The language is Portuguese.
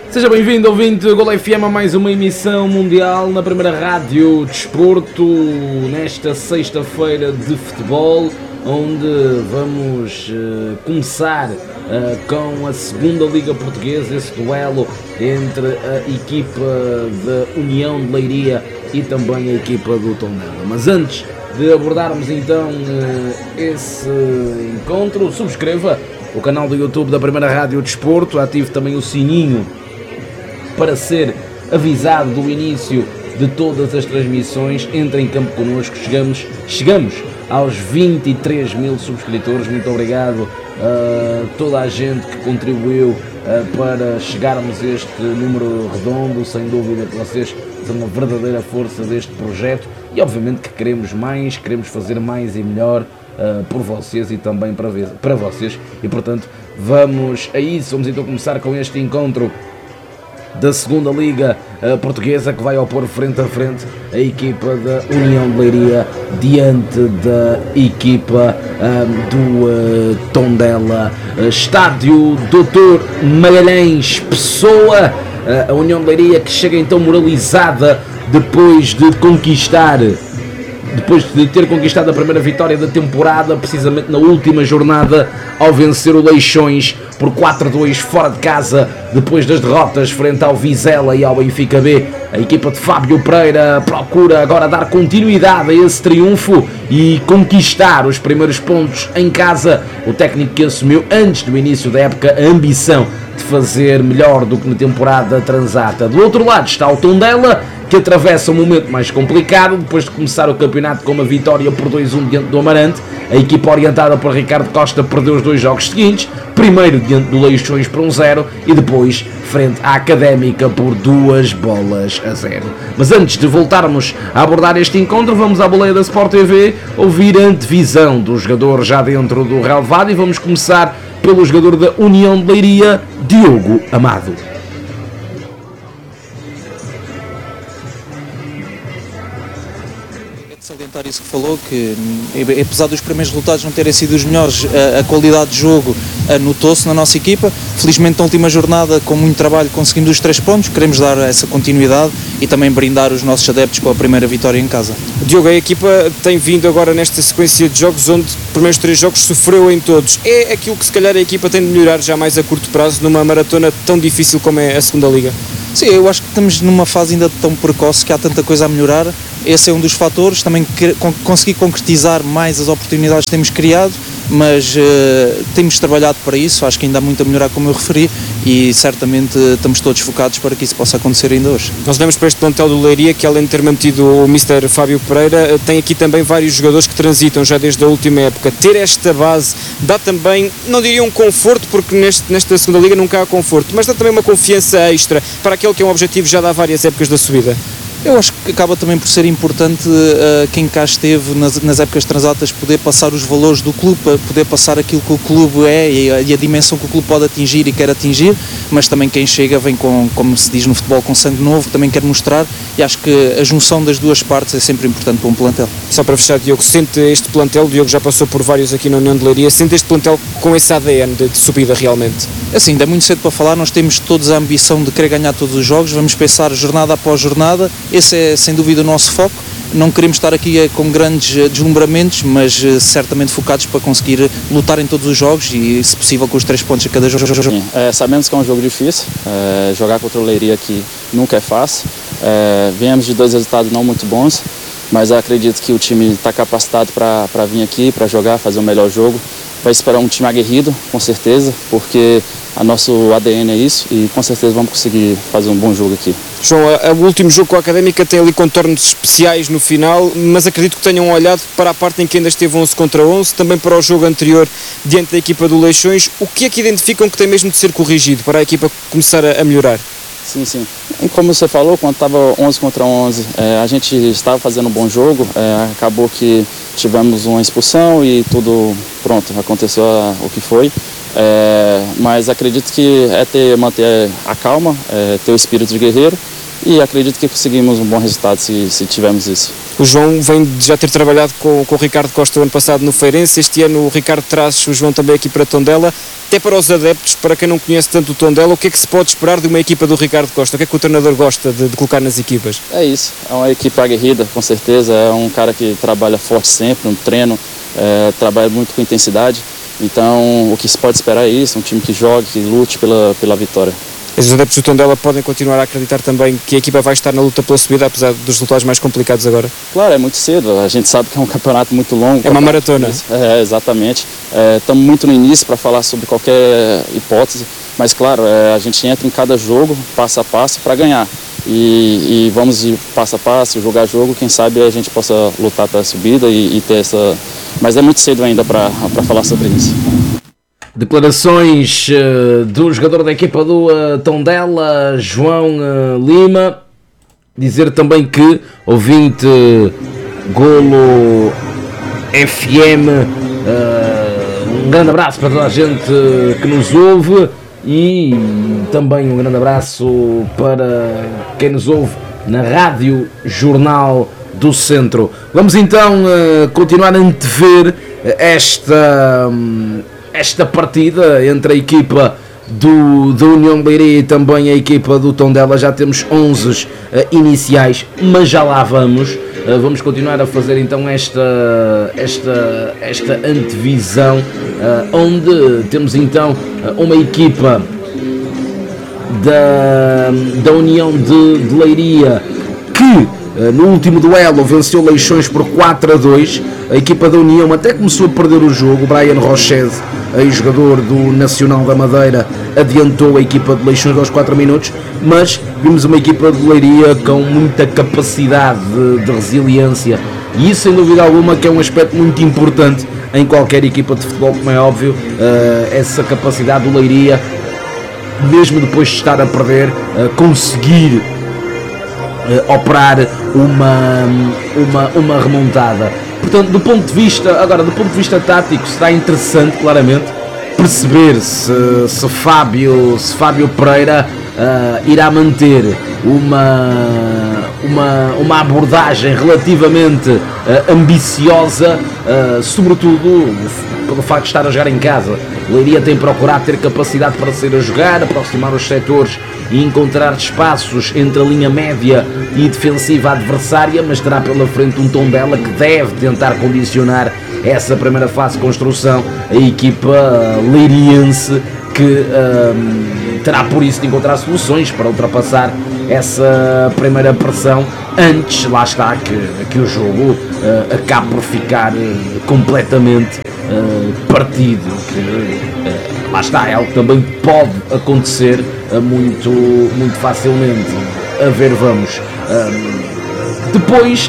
Seja bem-vindo, ouvinte Gol FM, a mais uma emissão mundial na primeira rádio desporto, nesta sexta-feira de futebol, onde vamos começar com a segunda Liga Portuguesa, esse duelo entre a equipa da União de Leiria e também a equipa do Tondela. Mas antes de abordarmos então esse encontro, subscreva o canal do YouTube da primeira rádio desporto, ative também o sininho para ser avisado do início de todas as transmissões. Entre em campo connosco, chegamos aos 23 mil subscritores. Muito obrigado a toda a gente que contribuiu para chegarmos a este número redondo. Sem dúvida que vocês são uma verdadeira força deste projeto e obviamente que queremos mais, queremos fazer mais e melhor por vocês e também para vocês, e portanto vamos a isso. Vamos então começar com este encontro da segunda Liga Portuguesa, que vai opor frente a frente a equipa da União de Leiria diante da equipa do Tondela. Estádio Doutor Magalhães Pessoa, a União de Leiria que chega então moralizada depois de ter conquistado a primeira vitória da temporada, precisamente na última jornada, ao vencer o Leixões por 4-2 fora de casa, depois das derrotas frente ao Vizela e ao Benfica B. A equipa de Fábio Pereira procura agora dar continuidade a esse triunfo e conquistar os primeiros pontos em casa. O técnico que assumiu antes do início da época a ambição de fazer melhor do que na temporada transata. Do outro lado está o Tondela, que atravessa um momento mais complicado depois de começar o campeonato com uma vitória por 2-1 diante do Amarante. A equipa orientada por Ricardo Costa perdeu os dois jogos seguintes, primeiro diante do Leixões por 1-0 e depois frente à Académica por 2-0. Mas antes de voltarmos a abordar este encontro, vamos à boleia da Sport TV ouvir a antevisão do jogador já dentro do relevado, e vamos começar pelo jogador da União de Leiria, Diogo Amado. Salientar isso que falou, que apesar dos primeiros resultados não terem sido os melhores, a qualidade de jogo notou-se na nossa equipa. Felizmente na última jornada, com muito trabalho, conseguimos os 3 pontos, queremos dar essa continuidade e também brindar os nossos adeptos com a primeira vitória em casa. Diogo, a equipa tem vindo agora nesta sequência de jogos onde os primeiros 3 jogos sofreu em todos. É aquilo que se calhar a equipa tem de melhorar já mais a curto prazo numa maratona tão difícil como é a segunda Liga? Sim, eu acho que estamos numa fase ainda tão precoce que há tanta coisa a melhorar. Esse é um dos fatores, também conseguir concretizar mais as oportunidades que temos criado, mas temos trabalhado para isso. Acho que ainda há muito a melhorar, como eu referi, e certamente estamos todos focados para que isso possa acontecer ainda hoje. Nós olhamos para este plantel do Leiria, que além de ter mantido o Mr. Fábio Pereira, tem aqui também vários jogadores que transitam já desde a última época. Ter esta base dá também, não diria um conforto, porque nesta segunda Liga nunca há conforto, mas dá também uma confiança extra para aquele que é um objetivo já de há várias épocas da subida. Eu acho que acaba também por ser importante quem cá esteve nas épocas transatas poder passar os valores do clube, poder passar aquilo que o clube é e a dimensão que o clube pode atingir e quer atingir, mas também quem chega vem com, como se diz no futebol, com sangue novo, também quer mostrar, e acho que a junção das duas partes é sempre importante para um plantel. Só para fechar, Diogo, sente este plantel, o Diogo já passou por vários aqui na União de Leiria, sente este plantel com esse ADN de subida realmente? Assim, ainda é muito cedo para falar, nós temos todos a ambição de querer ganhar todos os jogos, vamos pensar jornada após jornada, esse é sem dúvida o nosso foco. Não queremos estar aqui com grandes deslumbramentos, mas certamente focados para conseguir lutar em todos os jogos e, se possível, com os 3 pontos a cada jogo. Sim, sabemos que é um jogo difícil, jogar contra o Leiria aqui nunca é fácil, viemos de 2 resultados não muito bons, mas acredito que o time está capacitado para vir aqui, para jogar, fazer o melhor jogo. Vai esperar um time aguerrido, com certeza, porque o nosso ADN é isso e com certeza vamos conseguir fazer um bom jogo aqui. João, o último jogo com a Académica tem ali contornos especiais no final, mas acredito que tenham olhado para a parte em que ainda esteve 11 contra 11, também para o jogo anterior diante da equipa do Leixões. O que é que identificam que tem mesmo de ser corrigido para a equipa começar a melhorar? Sim, sim. E como você falou, quando estava 11 contra 11, a gente estava fazendo um bom jogo, acabou que tivemos uma expulsão e tudo, pronto, aconteceu o que foi. Mas acredito que manter a calma, ter o espírito de guerreiro e acredito que conseguimos um bom resultado se tivermos isso. O João vem de já ter trabalhado com o Ricardo Costa o ano passado no Feirense, este ano o Ricardo traz o João também aqui para Tondela. Até para os adeptos, para quem não conhece tanto o Tondela, o que é que se pode esperar de uma equipa do Ricardo Costa? O que é que o treinador gosta de colocar nas equipas? É isso, é uma equipe aguerrida, com certeza, é um cara que trabalha forte sempre, no treino, trabalha muito com intensidade, então o que se pode esperar é isso, um time que jogue, que lute pela vitória. Os adeptos do Tondela podem continuar a acreditar também que a equipa vai estar na luta pela subida, apesar dos resultados mais complicados agora? Claro, é muito cedo, a gente sabe que é um campeonato muito longo. É uma maratona. Exatamente. Estamos muito no início para falar sobre qualquer hipótese, mas claro, a gente entra em cada jogo, passo a passo, para ganhar. E vamos de passo a passo, jogar jogo, quem sabe a gente possa lutar para a subida e ter essa... Mas é muito cedo ainda para falar sobre isso. Declarações do jogador da equipa do Tondela, João Lima. Dizer também que, ouvinte Golo FM, um grande abraço para toda a gente que nos ouve e também um grande abraço para quem nos ouve na Rádio Jornal do Centro. Vamos então continuar a antever esta partida entre a equipa da União de Leiria e também a equipa do Tondela. Já temos 11 iniciais, mas já lá vamos. Vamos continuar a fazer então esta antevisão, onde temos então uma equipa da União de Leiria que no último duelo venceu Leixões por 4-2. A equipa da União até começou a perder o jogo. O Brian Rochede, ex-jogador do Nacional da Madeira, adiantou a equipa de Leixões aos 4 minutos, mas vimos uma equipa de Leiria com muita capacidade de resiliência, e isso sem dúvida alguma que é um aspecto muito importante em qualquer equipa de futebol, como é óbvio, essa capacidade do Leiria, mesmo depois de estar a perder, conseguir operar uma remontada. Portanto, do ponto de vista tático, será interessante claramente perceber se Fábio Pereira irá manter uma abordagem relativamente ambiciosa, sobretudo pelo facto de estar a jogar em casa. Leiria tem procurado ter capacidade para sair a jogar, aproximar os setores e encontrar espaços entre a linha média e defensiva adversária, mas terá pela frente um Tondela que deve tentar condicionar essa primeira fase de construção. A equipa leiriense que terá por isso de encontrar soluções para ultrapassar essa primeira pressão antes, lá está, que o jogo acabe por ficar completamente partido, que lá está, é algo que também pode acontecer muito facilmente. A ver, vamos. Depois